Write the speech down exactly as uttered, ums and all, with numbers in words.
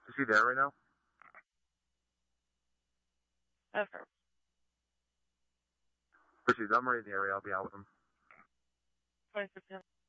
Is he there right now? Okay. Proceed. I'm right in the area. I'll be out with him. twenty-six